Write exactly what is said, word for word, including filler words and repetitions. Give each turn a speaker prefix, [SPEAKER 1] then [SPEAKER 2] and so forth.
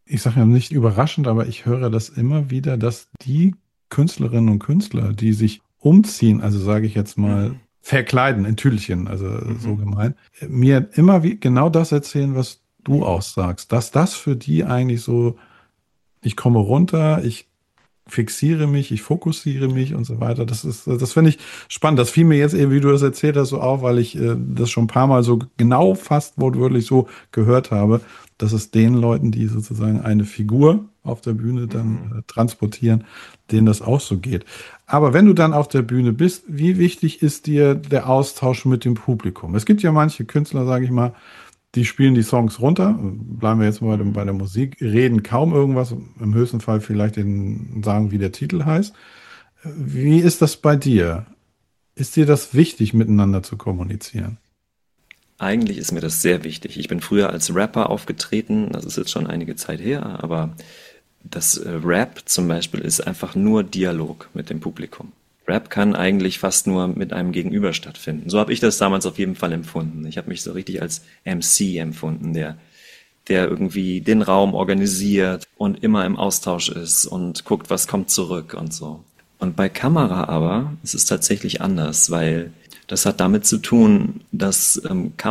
[SPEAKER 1] ich sage ja nicht überraschend, aber ich höre das immer wieder, dass die Künstlerinnen und Künstler, die sich umziehen, also sage ich jetzt mal,
[SPEAKER 2] Mhm.
[SPEAKER 1] verkleiden in Tüdelchen, also so
[SPEAKER 2] Mhm.
[SPEAKER 1] gemeint, mir immer wie genau das erzählen, was du aussagst, dass das für die eigentlich so, ich komme runter, ich fixiere mich, ich fokussiere
[SPEAKER 2] Ja.
[SPEAKER 1] mich und so weiter. Das ist, das finde ich spannend. Das fiel mir jetzt eben, wie du das erzählt hast, so auf, weil ich äh, das schon ein paar Mal so genau fast wortwörtlich so gehört habe, dass es den Leuten, die sozusagen eine Figur auf der Bühne dann
[SPEAKER 2] Mhm.
[SPEAKER 1] äh, transportieren, denen das auch so geht. Aber wenn du dann auf der Bühne bist, wie wichtig ist dir der Austausch mit dem Publikum? Es gibt ja manche Künstler, sage ich mal, die spielen die Songs runter, bleiben wir jetzt mal bei, dem, bei
[SPEAKER 2] Mhm.
[SPEAKER 1] der Musik, reden kaum irgendwas, im höchsten Fall vielleicht den sagen, wie der Titel heißt. Wie ist das bei dir? Ist dir das wichtig, miteinander zu kommunizieren?
[SPEAKER 2] Eigentlich ist mir das sehr wichtig. Ich bin früher als Rapper aufgetreten, das ist jetzt schon einige Zeit her, aber das äh, Rap zum Beispiel ist einfach nur Dialog mit dem Publikum. Rap kann eigentlich fast nur mit einem Gegenüber stattfinden. So habe ich das damals auf jeden Fall empfunden. Ich habe mich so richtig als M C empfunden, der, der irgendwie den Raum organisiert und immer im Austausch ist und guckt, was kommt zurück und so. Und bei Kamera aber ist es tatsächlich anders, weil das hat damit zu tun, dass ähm,